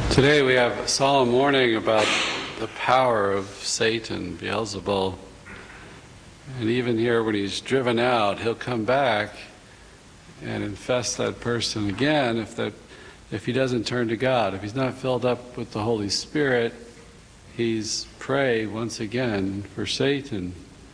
Today we have a solemn warning about the power of Satan, Beelzebul. And even here when he's driven out, he'll come back and infest that person again if he doesn't turn to God. If he's not filled up with the Holy Spirit, he's prey once again for Satan.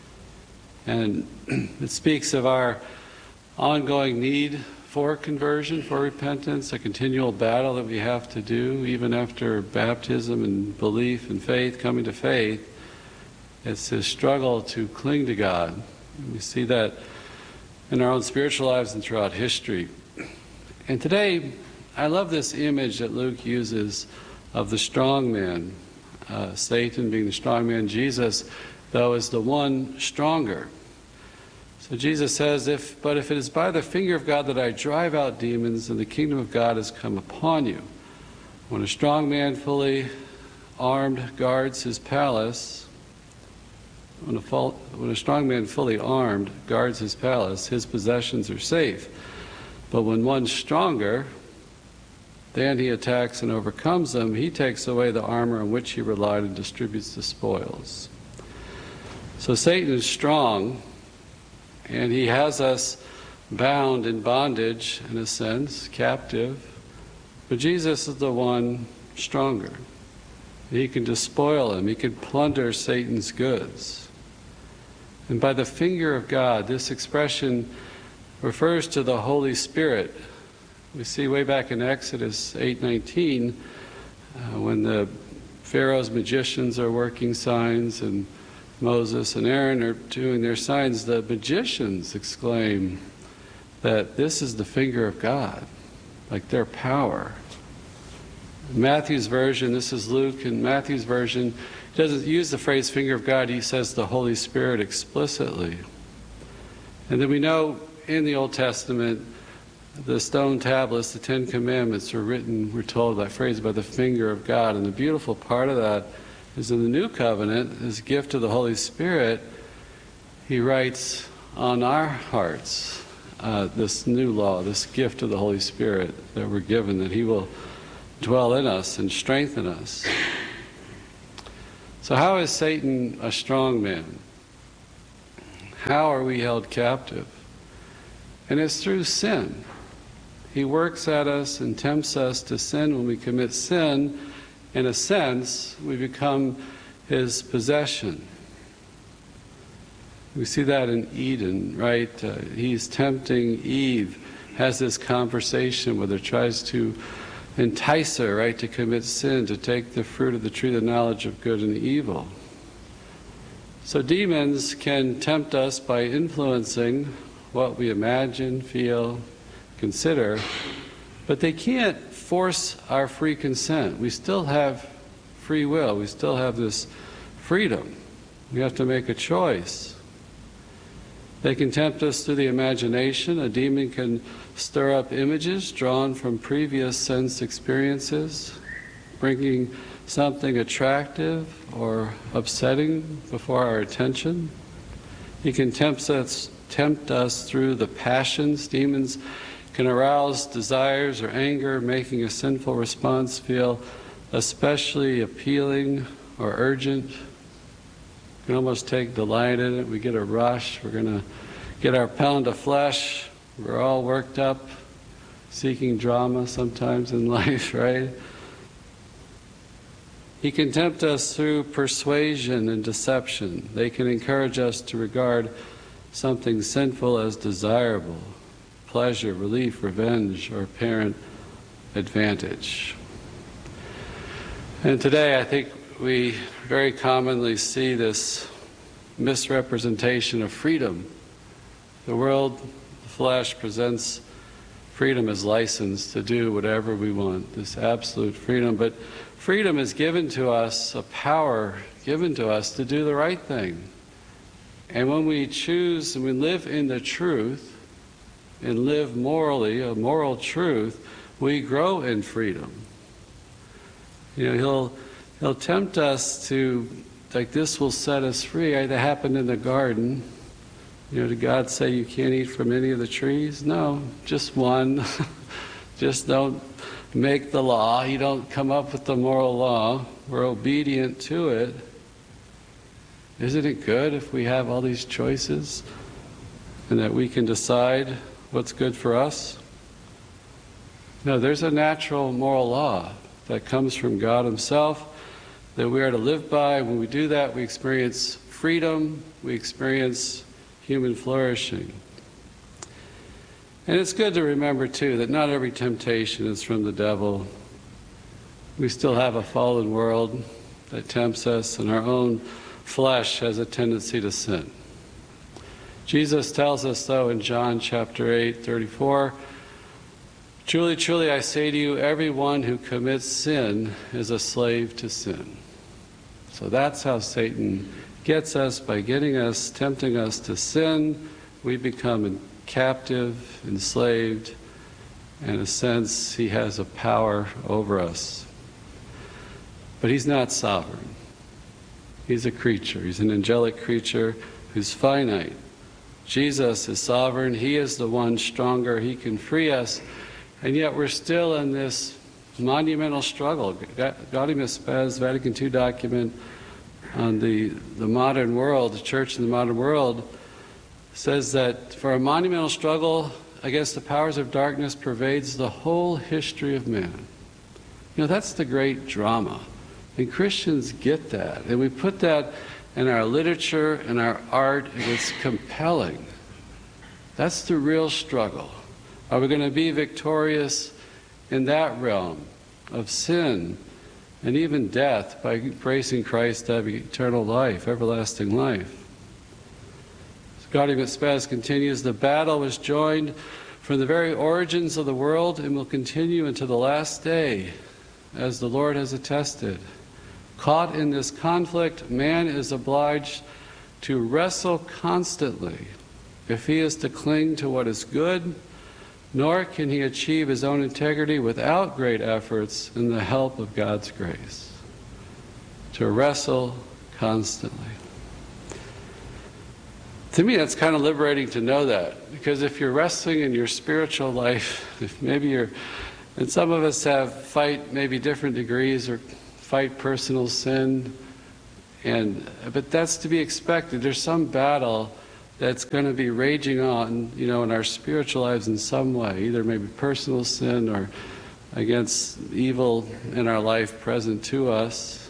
And it speaks of our ongoing need for conversion, for repentance, a continual battle that we have to do even after baptism and belief and faith, coming to faith. It's a struggle to cling to God. And we see that in our own spiritual lives and throughout history. And today, I love this image that Luke uses of the strong man. Satan being the strong man, Jesus, though, is the one stronger. So Jesus says, But if it is by the finger of God that I drive out demons, then the kingdom of God has come upon you. When a strong man fully armed guards his palace, when a strong man fully armed guards his palace, his possessions are safe. But when one's stronger, then he attacks and overcomes them, he takes away the armor on which he relied and distributes the spoils. So Satan is strong, and he has us bound in bondage, in a sense, captive. But Jesus is the one stronger. He can despoil him. He can plunder Satan's goods. And by the finger of God, this expression refers to the Holy Spirit. We see way back in Exodus 8:19, when the Pharaoh's magicians are working signs and Moses and Aaron are doing their signs, the magicians exclaim that this is the finger of God, like their power. In Matthew's version, this is Luke, in Matthew's version, he doesn't use the phrase finger of God, he says the Holy Spirit explicitly. And then we know in the Old Testament, the stone tablets, the Ten Commandments were written, we're told, that phrase, by the finger of God. And the beautiful part of that is in the New Covenant, this gift of the Holy Spirit, he writes on our hearts this new law, this gift of the Holy Spirit that we're given, that he will dwell in us and strengthen us. So how is Satan a strong man? How are we held captive? And it's through sin. He works at us and tempts us to sin. When we commit sin, in a sense, we become his possession. We see that in Eden, right? He's tempting Eve, has this conversation with her, tries to entice her, right, to commit sin, to take the fruit of the tree of the knowledge of good and evil. So demons can tempt us by influencing what we imagine, feel, consider, but they can't force our free consent. We still have free will. We still have this freedom. We have to make a choice. They can tempt us through the imagination. A demon can stir up images drawn from previous sense experiences, bringing something attractive or upsetting before our attention. He can tempt us through the passions. Demons can arouse desires or anger, making a sinful response feel especially appealing or urgent. We can almost take delight in it. We get a rush. We're going to get our pound of flesh. We're all worked up, seeking drama sometimes in life, right? He can tempt us through persuasion and deception. They can encourage us to regard something sinful as desirable, pleasure, relief, revenge, or apparent advantage. And today I think we very commonly see this misrepresentation of freedom. The world, the flesh, presents freedom as license to do whatever we want, this absolute freedom. But freedom is given to us, a power given to us to do the right thing. And when we choose and we live in the truth, and live morally, a moral truth, we grow in freedom. You know, he'll tempt us to, like, this will set us free. That happened in the garden. You know, did God say you can't eat from any of the trees? No, just one. Just don't make the law. You don't come up with the moral law. We're obedient to it. Isn't it good if we have all these choices and that we can decide what's good for us? No, there's a natural moral law that comes from God Himself that we are to live by. When we do that, we experience freedom, we experience human flourishing. And it's good to remember, too, that not every temptation is from the devil. We still have a fallen world that tempts us, and our own flesh has a tendency to sin. Jesus tells us, though, in John chapter 8:34, "Truly, truly, I say to you, everyone who commits sin is a slave to sin." So that's how Satan gets us, by getting us, tempting us to sin. We become captive, enslaved, and in a sense, he has a power over us. But he's not sovereign. He's a creature. He's an angelic creature who's finite. Jesus is sovereign. He is the one stronger. He can free us. And yet we're still in this monumental struggle. Gaudium Spes, Vatican II document on the modern world, the church in the modern world, says that for a monumental struggle against the powers of darkness pervades the whole history of man. You know, that's the great drama. And Christians get that. And we put that in our literature and our art, and it's compelling. That's the real struggle. Are we going to be victorious in that realm of sin and even death by embracing Christ to have eternal life, everlasting life? Gaudium Spes continues, "The battle was joined from the very origins of the world and will continue until the last day, as the Lord has attested. Caught in this conflict, man is obliged to wrestle constantly if he is to cling to what is good, nor can he achieve his own integrity without great efforts and the help of God's grace." To wrestle constantly. To me, that's kind of liberating to know that, because if you're wrestling in your spiritual life, if maybe you're, and some of us fight maybe different degrees or fight personal sin, but that's to be expected. There's some battle that's going to be raging on, in our spiritual lives in some way, either maybe personal sin or against evil in our life present to us.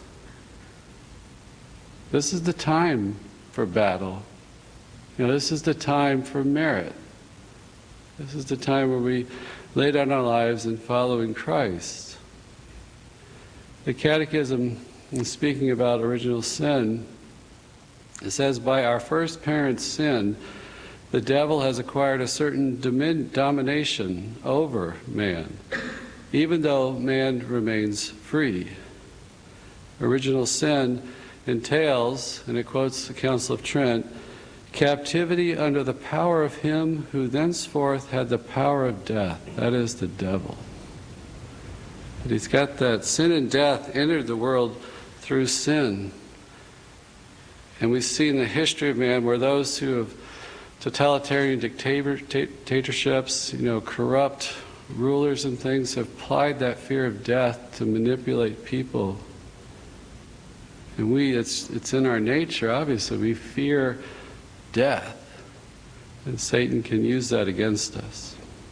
This is the time for battle. This is the time for merit. This is the time where we lay down our lives in following Christ. The Catechism, in speaking about original sin, it says, "By our first parent's sin, the devil has acquired a certain domination over man, even though man remains free. Original sin entails," and it quotes the Council of Trent, "captivity under the power of him who thenceforth had the power of death," that is, the devil. And he's got that sin and death entered the world through sin. And we see in the history of man where those who have totalitarian dictatorships, corrupt rulers and things, have applied that fear of death to manipulate people. And it's in our nature, obviously. We fear death, and Satan can use that against us.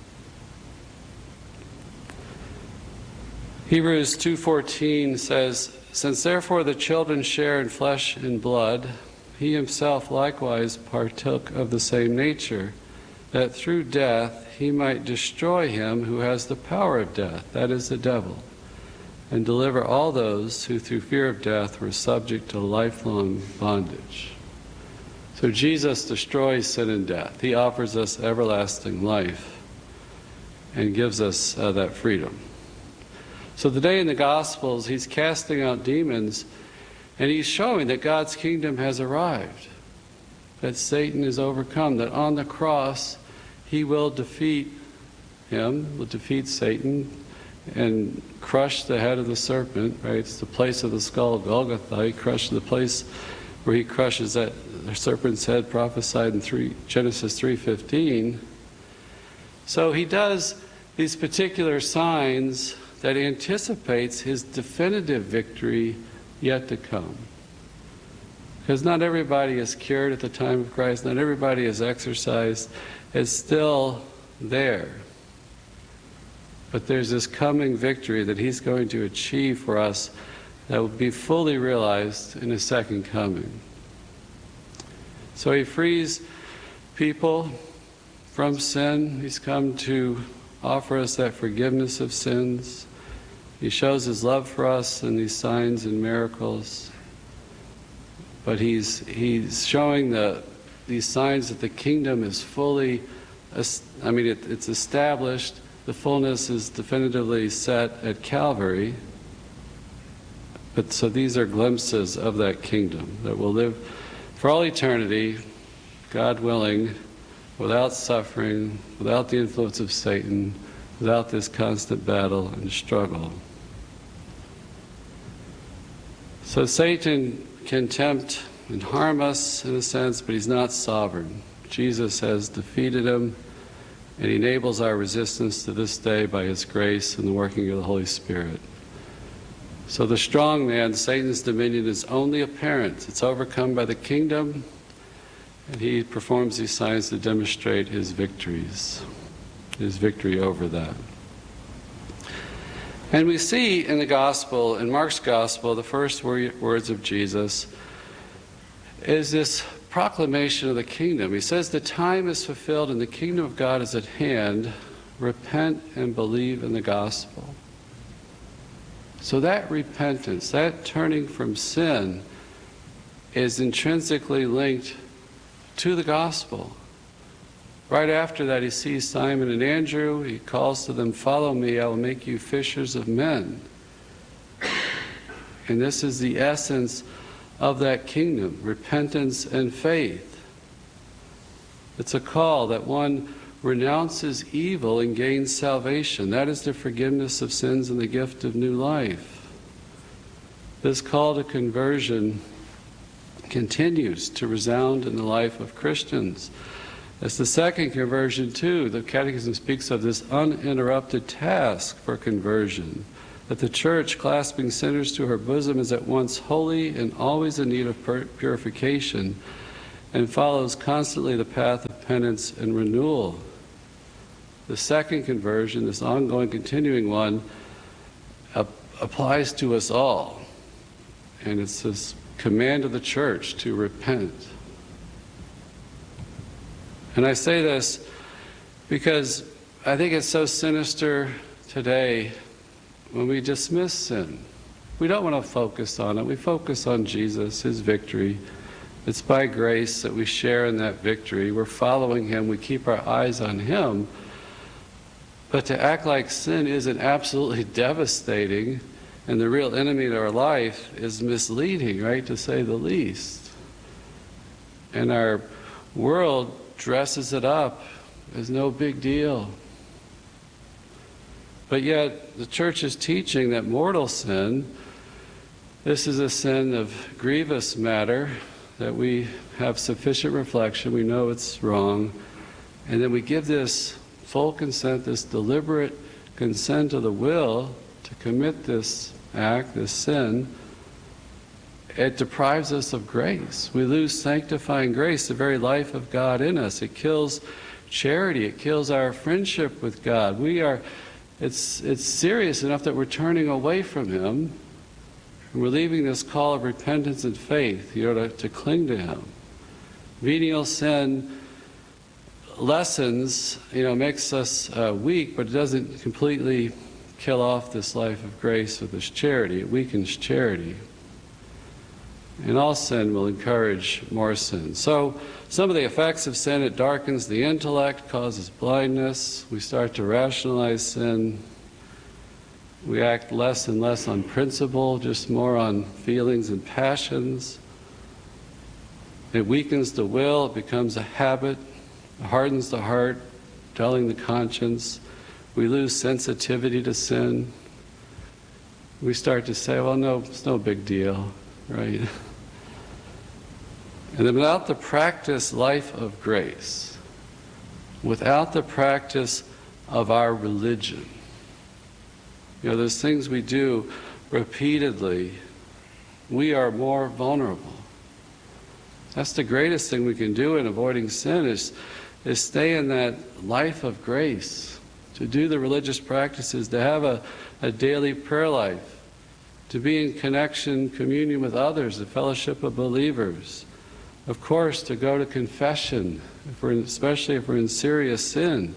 Hebrews 2:14 says, "Since therefore the children share in flesh and blood, he himself likewise partook of the same nature, that through death he might destroy him who has the power of death, that is, the devil, and deliver all those who through fear of death were subject to lifelong bondage." So Jesus destroys sin and death. He offers us everlasting life and gives us that freedom. So today in the Gospels, he's casting out demons, and he's showing that God's kingdom has arrived, that Satan is overcome, that on the cross he will defeat Satan, and crush the head of the serpent, right? It's the place of the skull of Golgotha. He crushed the place where he crushes that the serpent's head prophesied in Genesis 3:15. So he does these particular signs that anticipates his definitive victory yet to come. Because not everybody is cured at the time of Christ, not everybody is exercised, it's still there. But there's this coming victory that he's going to achieve for us that will be fully realized in his second coming. So he frees people from sin. He's come to offer us that forgiveness of sins. He shows his love for us in these signs and miracles. But he's showing these signs that the kingdom is fully, it's established. The fullness is definitively set at Calvary. But so these are glimpses of that kingdom that will live for all eternity, God willing, without suffering, without the influence of Satan, without this constant battle and struggle. So Satan can tempt and harm us in a sense, but he's not sovereign. Jesus has defeated him, and he enables our resistance to this day by his grace and the working of the Holy Spirit. So the strong man, Satan's dominion, is only apparent. It's overcome by the kingdom, and he performs these signs to demonstrate his victories, his victory over that. And we see in the Gospel, in Mark's Gospel, the first words of Jesus is this proclamation of the kingdom. He says, "The time is fulfilled and the kingdom of God is at hand. Repent and believe in the gospel." So that repentance, that turning from sin, is intrinsically linked to the gospel. Right after that, he sees Simon and Andrew. He calls to them, "Follow me, I will make you fishers of men." And this is the essence of that kingdom, repentance and faith. It's a call that one renounces evil and gains salvation. That is the forgiveness of sins and the gift of new life. This call to conversion continues to resound in the life of Christians. As the second conversion too, the Catechism speaks of this uninterrupted task for conversion, that the Church, clasping sinners to her bosom, is at once holy and always in need of purification, and follows constantly the path of penance and renewal. The second conversion, this ongoing, continuing one, applies to us all. And it's this command of the Church to repent. And I say this because I think it's so sinister today when we dismiss sin. We don't want to focus on it. We focus on Jesus, his victory. It's by grace that we share in that victory. We're following him. We keep our eyes on him. But to act like sin isn't absolutely devastating and the real enemy to our life is misleading, right, to say the least. And our world dresses it up as no big deal. But yet, the Church is teaching that mortal sin, this is a sin of grievous matter, that we have sufficient reflection, we know it's wrong, and then we give this full consent, this deliberate consent of the will to commit this act, this sin. It deprives us of grace. We lose sanctifying grace, the very life of God in us. It kills charity. It kills our friendship with God. It's serious enough that we're turning away from him, and we're leaving this call of repentance and faith, to cling to him. Venial sin lessens, makes us weak, but it doesn't completely kill off this life of grace with this charity. It weakens charity. And all sin will encourage more sin. So some of the effects of sin, it darkens the intellect, causes blindness. We start to rationalize sin. We act less and less on principle, just more on feelings and passions. It weakens the will, it becomes a habit, it hardens the heart, dulling the conscience. We lose sensitivity to sin. We start to say, well, no, it's no big deal, right? And then without the practice life of grace, without the practice of our religion, those things we do repeatedly, we are more vulnerable. That's the greatest thing we can do in avoiding sin is stay in that life of grace, to do the religious practices, to have a daily prayer life, to be in connection, communion with others, the fellowship of believers. Of course, to go to confession, especially if we're in serious sin.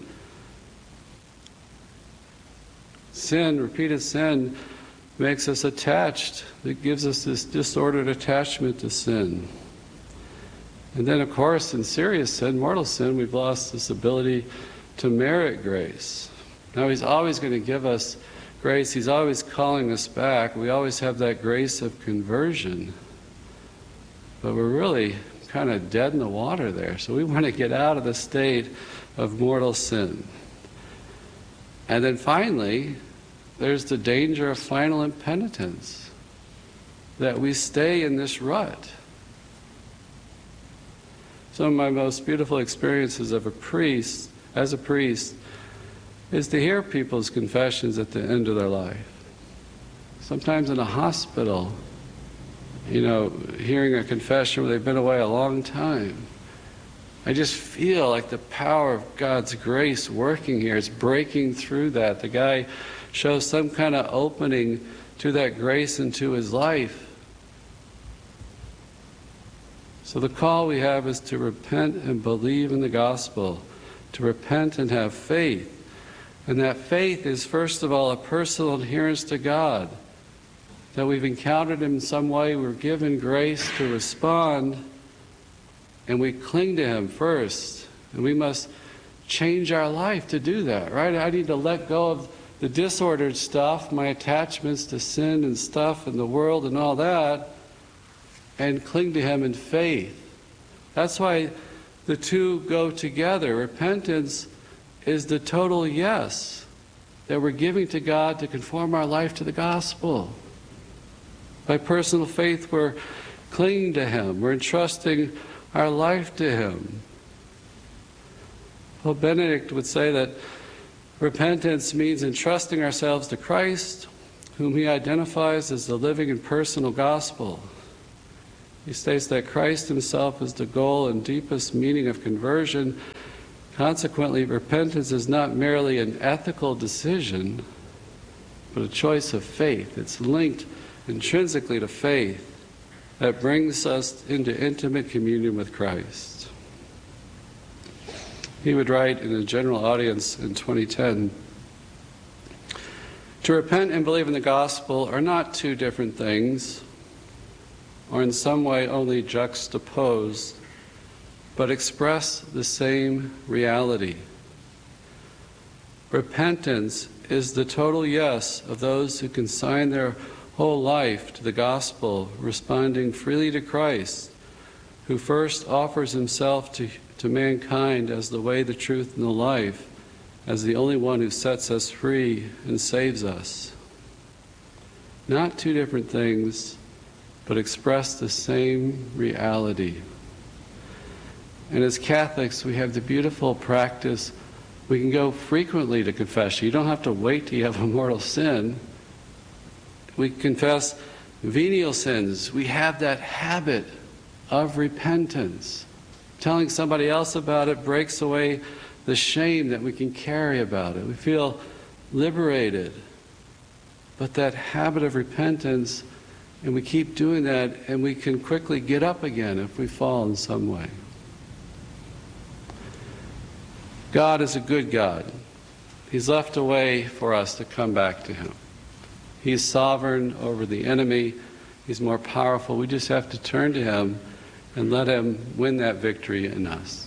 Sin, repeated sin, makes us attached. It gives us this disordered attachment to sin. And then, of course, in serious sin, mortal sin, we've lost this ability to merit grace. Now, He's always going to give us grace. He's always calling us back. We always have that grace of conversion. But we're really kind of dead in the water there. So we want to get out of the state of mortal sin. And then finally, there's the danger of final impenitence, that we stay in this rut. Some of my most beautiful experiences as a priest, is to hear people's confessions at the end of their life. Sometimes in a hospital, hearing a confession where they've been away a long time. I just feel like the power of God's grace working here. It's breaking through that. The guy shows some kind of opening to that grace into his life. So the call we have is to repent and believe in the gospel, to repent and have faith. And that faith is, first of all, a personal adherence to God, that we've encountered Him in some way, we're given grace to respond, and we cling to Him first. And we must change our life to do that, right? I need to let go of the disordered stuff, my attachments to sin and stuff and the world and all that, and cling to Him in faith. That's why the two go together. Repentance is the total yes that we're giving to God to conform our life to the gospel. By personal faith, we're clinging to Him. We're entrusting our life to Him. Pope Benedict would say that repentance means entrusting ourselves to Christ, whom he identifies as the living and personal gospel. He states that Christ Himself is the goal and deepest meaning of conversion. Consequently, repentance is not merely an ethical decision, but a choice of faith. It's linked intrinsically to faith that brings us into intimate communion with Christ. He would write in a general audience in 2010, "To repent and believe in the gospel are not two different things, or in some way only juxtaposed, but express the same reality. Repentance is the total yes of those who consign their whole life to the gospel, responding freely to Christ, who first offers Himself to mankind as the way, the truth, and the life, as the only one who sets us free and saves us. Not two different things, but express the same reality." And as Catholics, we have the beautiful practice, we can go frequently to confession. You don't have to wait till you have a mortal sin. We confess venial sins. We have that habit of repentance. Telling somebody else about it breaks away the shame that we can carry about it. We feel liberated. But that habit of repentance, and we keep doing that, and we can quickly get up again if we fall in some way. God is a good God. He's left a way for us to come back to Him. He's sovereign over the enemy. He's more powerful. We just have to turn to Him and let Him win that victory in us.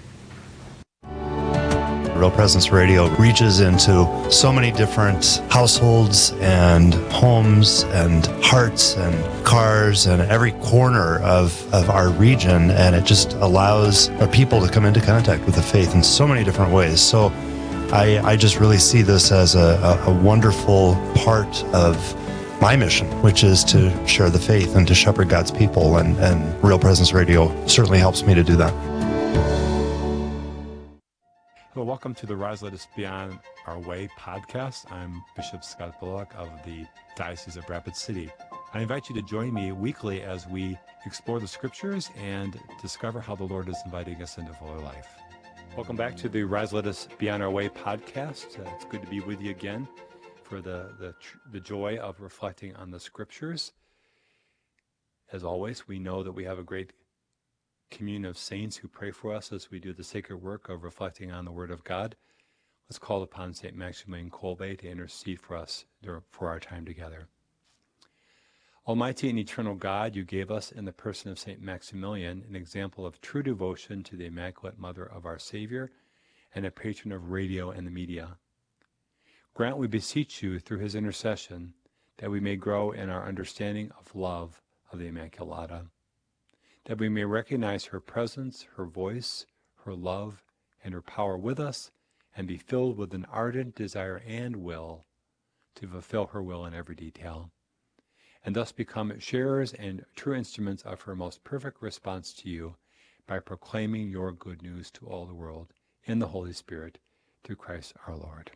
Real Presence Radio reaches into so many different households and homes and hearts and cars and every corner of our region, and it just allows our people to come into contact with the faith in so many different ways. So I just really see this as a wonderful part of my mission, which is to share the faith and to shepherd God's people, and Real Presence Radio certainly helps me to do that. Hello, welcome to the Rise Let Us Beyond Our Way podcast. I'm Bishop Scott Bullock of the Diocese of Rapid City. I invite you to join me weekly as we explore the scriptures and discover how the Lord is inviting us into fuller life. Welcome back to the Rise Let Us Beyond Our Way podcast. It's good to be with you again for the joy of reflecting on the scriptures. As always, we know that we have a great communion of saints who pray for us as we do the sacred work of reflecting on the Word of God. Let's call upon St. Maximilian Kolbe to intercede for us for our time together. Almighty and eternal God, you gave us in the person of St. Maximilian an example of true devotion to the Immaculate Mother of our Savior and a patron of radio and the media. Grant, we beseech you, through his intercession, that we may grow in our understanding of love of the Immaculata, that we may recognize her presence, her voice, her love, and her power with us, and be filled with an ardent desire and will to fulfill her will in every detail, and thus become sharers and true instruments of her most perfect response to you by proclaiming your good news to all the world in the Holy Spirit, through Christ our Lord.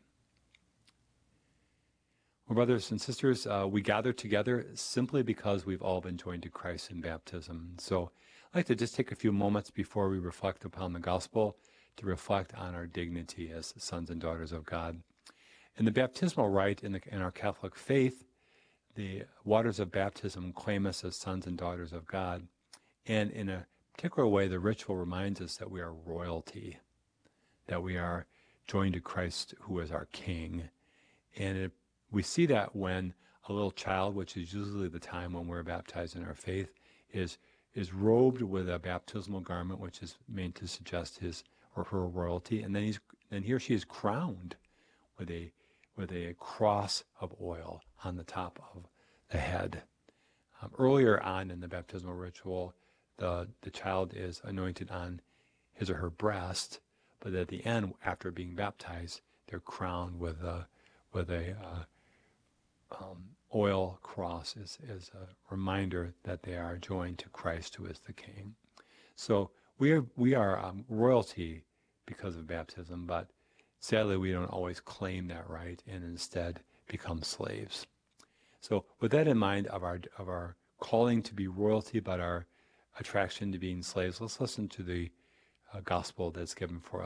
Well, brothers and sisters, we gather together simply because we've all been joined to Christ in baptism. So I'd like to just take a few moments before we reflect upon the gospel to reflect on our dignity as sons and daughters of God. In the baptismal rite in our Catholic faith, the waters of baptism claim us as sons and daughters of God. And in a particular way, the ritual reminds us that we are royalty, that we are joined to Christ who is our King. And we see that when a little child, which is usually the time when we're baptized in our faith, is robed with a baptismal garment, which is meant to suggest his or her royalty, and then he or she is crowned with a cross of oil on the top of the head. Earlier on in the baptismal ritual, the child is anointed on his or her breast, but at the end, after being baptized, they're crowned with a oil cross is a reminder that they are joined to Christ, who is the King. So we are royalty because of baptism, but sadly we don't always claim that right, and instead become slaves. So with that in mind, of our calling to be royalty, but our attraction to being slaves, let's listen to the gospel that's given for